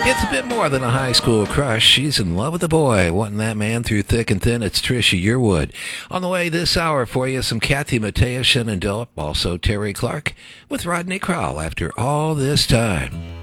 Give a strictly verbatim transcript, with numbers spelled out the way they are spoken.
It's a bit more than a high school crush. She's in love with a boy, wanting that man through thick and thin. It's Trisha Yearwood. On the way this hour for you, some Kathy Mattea, Shenandoah, also Terry Clark with Rodney Crowell after all this time.